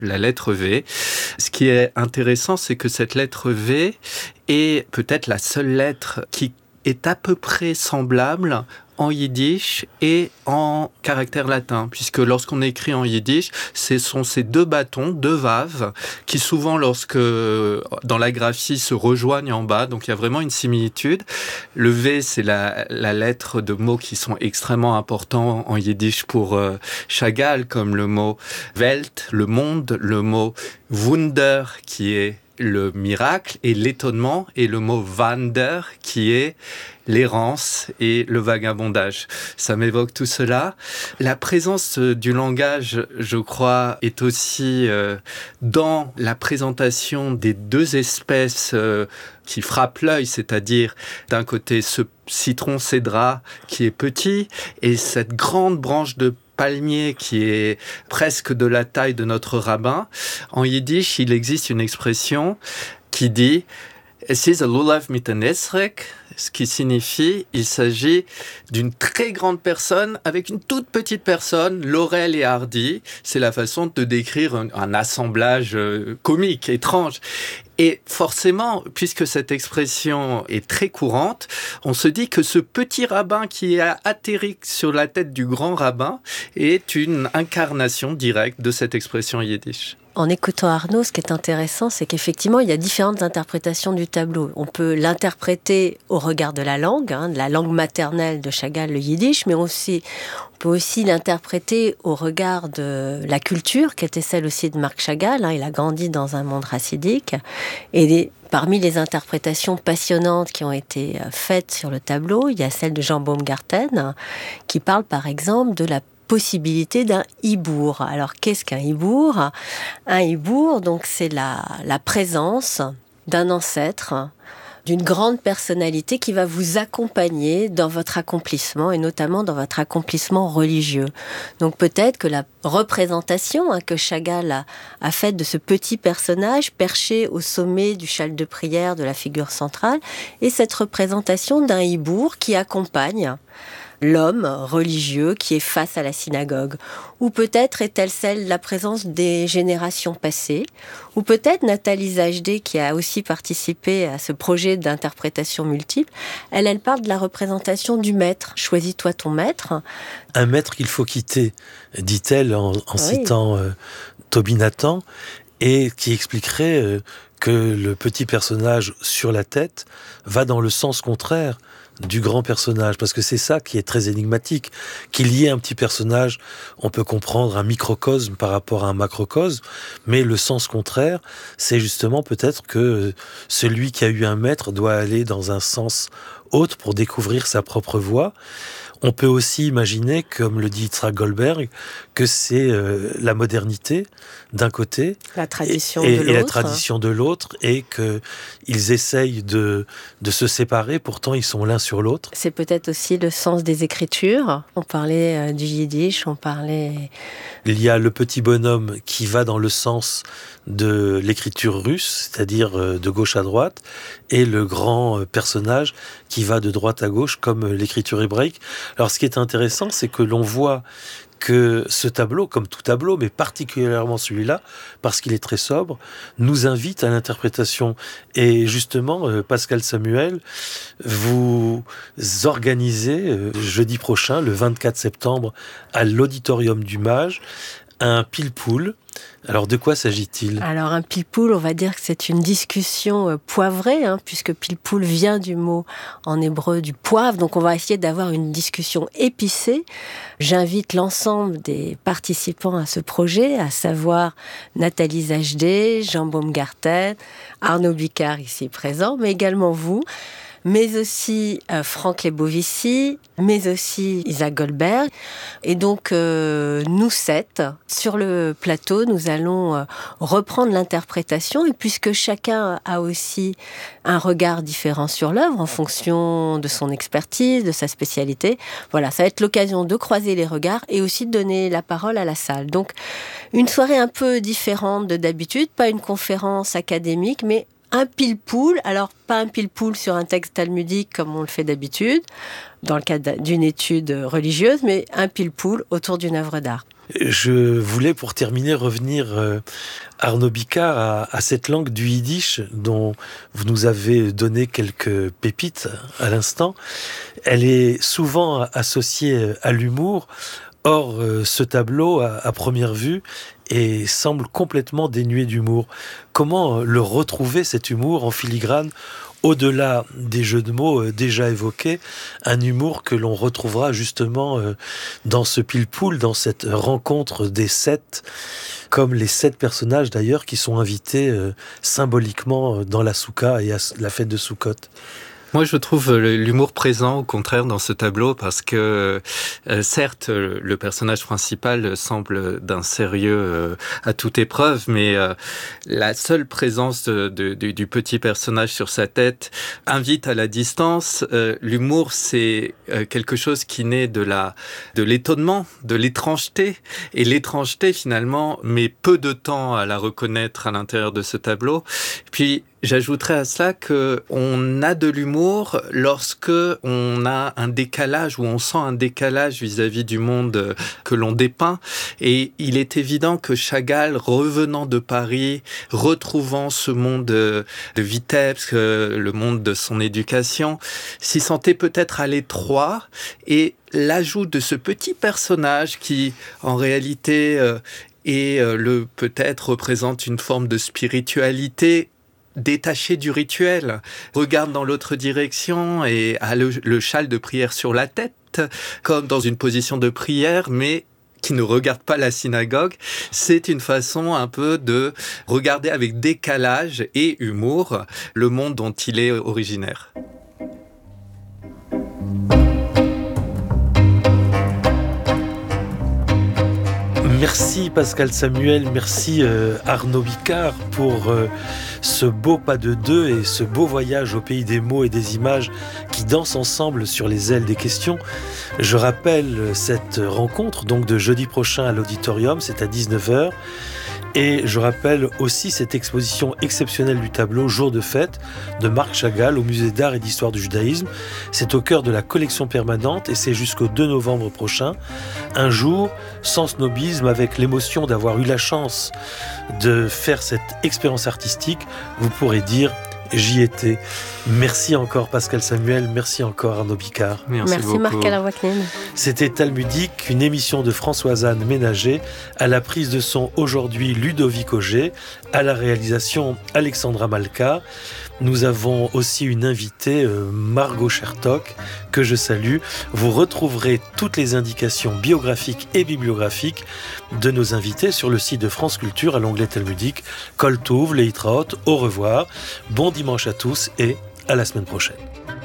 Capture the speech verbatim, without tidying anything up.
la lettre V. Ce qui est intéressant, c'est que cette lettre V est peut-être la seule lettre qui est à peu près semblable en yiddish et en caractère latin, puisque lorsqu'on écrit en yiddish, ce sont ces deux bâtons, deux vaves, qui souvent, lorsque dans la graphie, se rejoignent en bas, donc il y a vraiment une similitude. Le V, c'est la, la lettre de mots qui sont extrêmement importants en yiddish pour euh, Chagall, comme le mot Welt, le monde, le mot Wunder, qui est le miracle, et l'étonnement, et le mot Wander, qui est l'errance et le vagabondage. Ça m'évoque tout cela. La présence du langage, je crois, est aussi euh, dans la présentation des deux espèces euh, qui frappent l'œil, c'est-à-dire d'un côté ce citron cédra qui est petit et cette grande branche de palmier qui est presque de la taille de notre rabbin. En yiddish, il existe une expression qui dit « Es ist a lulav mit a nesrek », ce qui signifie il s'agit d'une très grande personne avec une toute petite personne, Laurel et Hardy. C'est la façon de décrire un, un assemblage comique, étrange. Et forcément, puisque cette expression est très courante, on se dit que ce petit rabbin qui a atterri sur la tête du grand rabbin est une incarnation directe de cette expression yiddish. En écoutant Arnaud, ce qui est intéressant, c'est qu'effectivement, il y a différentes interprétations du tableau. On peut l'interpréter au regard de la langue, hein, de la langue maternelle de Chagall, le yiddish, mais aussi, on peut aussi l'interpréter au regard de la culture, qui était celle aussi de Marc Chagall. Hein, il a grandi dans un monde racidique. Et les, parmi les interprétations passionnantes qui ont été faites sur le tableau, il y a celle de Jean Baumgarten, qui parle par exemple de la possibilité d'un hibour. Alors, qu'est-ce qu'un hibour ? Un hibour, donc, c'est la, la présence d'un ancêtre, d'une grande personnalité qui va vous accompagner dans votre accomplissement et notamment dans votre accomplissement religieux. Donc, peut-être que la représentation hein, que Chagall a, a faite de ce petit personnage perché au sommet du châle de prière de la figure centrale est cette représentation d'un hibour qui accompagne l'homme religieux qui est face à la synagogue. Ou peut-être est-elle celle de la présence des générations passées. Ou peut-être Nathalie Zajdé, qui a aussi participé à ce projet d'interprétation multiple, elle, elle parle de la représentation du maître. Choisis-toi ton maître. Un maître qu'il faut quitter, dit-elle en, en oui. citant euh, Toby Nathan, et qui expliquerait euh, que le petit personnage sur la tête va dans le sens contraire du grand personnage, parce que c'est ça qui est très énigmatique. Qu'il y ait un petit personnage, on peut comprendre un microcosme par rapport à un macrocosme, mais le sens contraire, c'est justement peut-être que celui qui a eu un maître doit aller dans un sens autre pour découvrir sa propre voie. On peut aussi imaginer, comme le dit Yitzhak Goldberg, que c'est euh, la modernité d'un côté, la tradition et, de et, l'autre, et la tradition de l'autre, et qu'ils essayent de, de se séparer, pourtant ils sont l'un sur l'autre. C'est peut-être aussi le sens des écritures. On parlait euh, du yiddish, on parlait... Il y a le petit bonhomme qui va dans le sens de l'écriture russe, c'est-à-dire euh, de gauche à droite, et le grand euh, personnage qui va de droite à gauche, comme euh, l'écriture hébraïque. Alors ce qui est intéressant, c'est que l'on voit que ce tableau, comme tout tableau, mais particulièrement celui-là, parce qu'il est très sobre, nous invite à l'interprétation. Et justement, euh, Pascal Samuel, vous organisez euh, jeudi prochain, le vingt-quatre septembre, à l'Auditorium du Mage, un pile-poule. Alors, de quoi s'agit-il ? Alors, un pile-poule, on va dire que c'est une discussion euh, poivrée, hein, puisque pile-poule vient du mot en hébreu du poivre. Donc, on va essayer d'avoir une discussion épicée. J'invite l'ensemble des participants à ce projet, à savoir Nathalie Zajdé, Jean Baumgarten, Arnaud Bicard ici présent, mais également vous, mais aussi euh, Franck Lebovici, mais aussi Isaac Goldberg. Et donc, euh, nous sept, sur le plateau, nous allons euh, reprendre l'interprétation. Et puisque chacun a aussi un regard différent sur l'œuvre, en fonction de son expertise, de sa spécialité, voilà, ça va être l'occasion de croiser les regards et aussi de donner la parole à la salle. Donc, une soirée un peu différente de d'habitude, pas une conférence académique, mais un pile-poule, alors pas un pile-poule sur un texte talmudique comme on le fait d'habitude, dans le cadre d'une étude religieuse, mais un pile-poule autour d'une œuvre d'art. Je voulais, pour terminer, revenir, euh, Arnaud Bicard, à, à cette langue du yiddish dont vous nous avez donné quelques pépites à l'instant. Elle est souvent associée à l'humour. Or, euh, ce tableau, à, à première vue, et semble complètement dénué d'humour. Comment le retrouver, cet humour, en filigrane, au-delà des jeux de mots euh, déjà évoqués, un humour que l'on retrouvera justement euh, dans ce pile-poule, dans cette rencontre des sept, comme les sept personnages d'ailleurs qui sont invités euh, symboliquement dans la soukha et à la fête de Soukhot. Moi, je trouve l'humour présent, au contraire, dans ce tableau, parce que, euh, certes, le personnage principal semble d'un sérieux euh, à toute épreuve, mais euh, la seule présence de, de, de, du petit personnage sur sa tête invite à la distance. Euh, l'humour, c'est euh, quelque chose qui naît de la, de l'étonnement, de l'étrangeté, et l'étrangeté, finalement, met peu de temps à la reconnaître à l'intérieur de ce tableau. Puis, j'ajouterais à cela qu'on a de l'humour lorsque on a un décalage, ou on sent un décalage vis-à-vis du monde que l'on dépeint. Et il est évident que Chagall, revenant de Paris, retrouvant ce monde de Vitebsk, le monde de son éducation, s'y sentait peut-être à l'étroit. Et l'ajout de ce petit personnage qui, en réalité, euh, est, euh, le, peut-être représente une forme de spiritualité détaché du rituel, regarde dans l'autre direction et a le, le châle de prière sur la tête, comme dans une position de prière, mais qui ne regarde pas la synagogue. C'est une façon un peu de regarder avec décalage et humour le monde dont il est originaire. Merci Pascal Samuel, merci euh, Arnaud Bicard pour euh, ce beau pas de deux et ce beau voyage au pays des mots et des images qui dansent ensemble sur les ailes des questions. Je rappelle cette rencontre donc de jeudi prochain à l'auditorium, c'est à dix-neuf heures. Et je rappelle aussi cette exposition exceptionnelle du tableau Jour de fête de Marc Chagall au musée d'art et d'histoire du judaïsme. C'est au cœur de la collection permanente et c'est jusqu'au deux novembre prochain. Un jour sans snobisme, avec l'émotion d'avoir eu la chance de faire cette expérience artistique, vous pourrez dire j'y étais. Merci encore Pascal Samuel, merci encore Arnaud Bicard. Merci, merci Marc Alavaknen. C'était Talmudique, une émission de Françoise-Anne Ménager, à la prise de son aujourd'hui Ludovic Auger, à la réalisation Alexandra Malka. Nous avons aussi une invitée, euh, Margot Chertok, que je salue. Vous retrouverez toutes les indications biographiques et bibliographiques de nos invités sur le site de France Culture à l'onglet Talmudique. Kol Tov, Leitraot, au revoir, bon dimanche à tous et à la semaine prochaine.